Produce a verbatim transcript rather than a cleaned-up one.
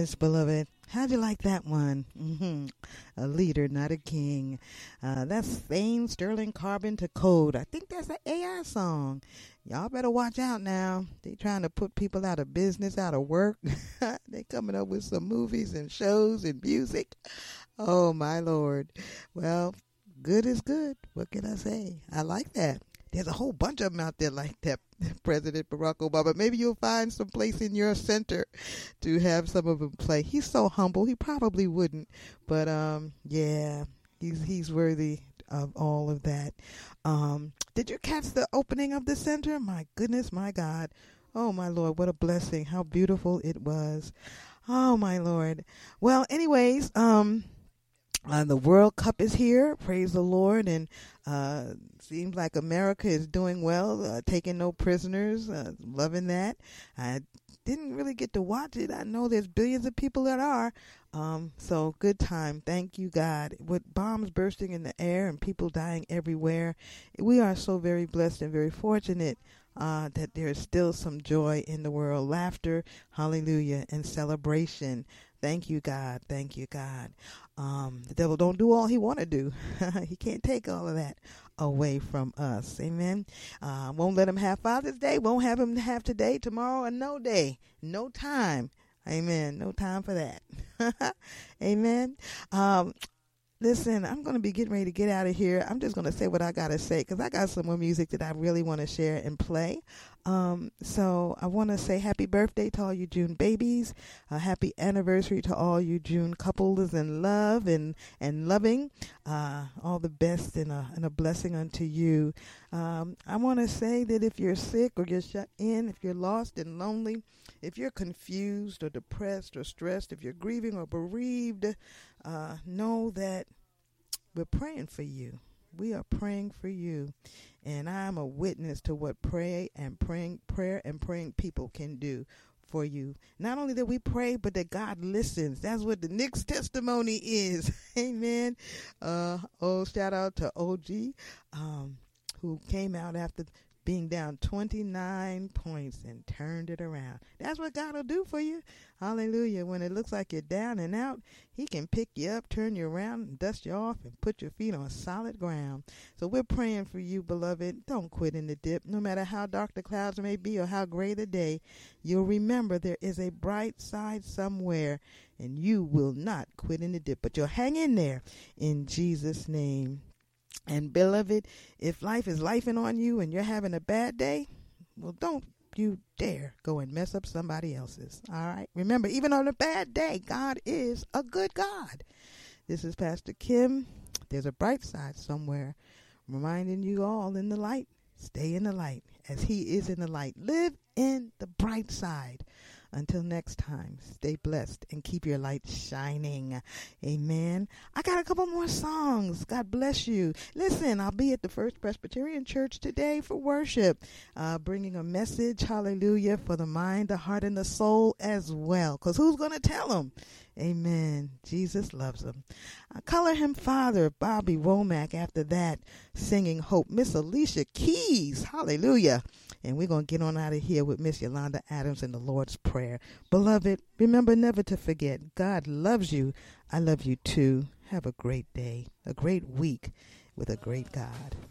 yes, beloved. How'd you like that one? Mm-hmm. A leader, not a king. Uh, that's Thane Sterling Carbon to Code. I think that's an A I song. Y'all better watch out now. They trying to put people out of business, out of work. They coming up with some movies and shows and music. Oh, my Lord. Well, good is good. What can I say? I like that. There's a whole bunch of them out there like that, President Barack Obama. Maybe you'll find some place in your center to have some of them play. He's so humble, he probably wouldn't. But, um, yeah, he's he's worthy of all of that. Um, did you catch the opening of the center? My goodness, my God. Oh, my Lord, what a blessing. How beautiful it was. Oh, my Lord. Well, anyways, um... Uh, the World Cup is here, praise the Lord, and uh, seems like America is doing well, uh, taking no prisoners, uh, loving that. I didn't really get to watch it. I know there's billions of people that are, um, so good time. Thank you, God. With bombs bursting in the air and people dying everywhere, we are so very blessed and very fortunate uh, that there is still some joy in the world, laughter, hallelujah, and celebration. Thank you, God. Thank you, God. Um, the devil don't do all he want to do. He can't take all of that away from us. Amen. Uh, won't let him have Father's Day. Won't have him have today, tomorrow, and no day. No time. Amen. No time for that. Amen. Um, Listen, I'm going to be getting ready to get out of here. I'm just going to say what I got to say because I got some more music that I really want to share and play. Um, so I want to say happy birthday to all you June babies. A happy anniversary to all you June couples in love and, and loving. Uh, all the best and a, and a blessing unto you. Um, I want to say that if you're sick or you're shut in, if you're lost and lonely, if you're confused or depressed or stressed, if you're grieving or bereaved, uh, know that we're praying for you. We are praying for you. And I'm a witness to what pray and praying, prayer and praying people can do for you. Not only that we pray, but that God listens. That's what the Nick's testimony is. Amen. Uh, oh, shout out to O G, um, who came out after being down twenty-nine points and turned it around. That's what God will do for you. Hallelujah. When it looks like you're down and out, he can pick you up, turn you around, and dust you off and put your feet on solid ground. So we're praying for you, beloved. Don't quit in the dip. No matter how dark the clouds may be or how gray the day, you'll remember there is a bright side somewhere, and you will not quit in the dip. But you'll hang in there in Jesus' name. And beloved, if life is lifing on you and you're having a bad day, well, don't you dare go and mess up somebody else's. All right. Remember, even on a bad day, God is a good God. This is Pastor Kim. There's a bright side somewhere, reminding you all in the light. Stay in the light as he is in the light. Live in the bright side. Until next time, stay blessed and keep your light shining. Amen. I got a couple more songs. God bless you. Listen, I'll be at the First Presbyterian Church today for worship, uh, bringing a message, hallelujah, for the mind, the heart, and the soul as well. Because who's going to tell them? Amen. Jesus loves them. I color him Father, Bobby Womack after that, singing Hope. Miss Alicia Keys, hallelujah. And we're going to get on out of here with Miss Yolanda Adams and the Lord's Prayer. Beloved, remember never to forget, God loves you. I love you too. Have a great day, a great week with a great God.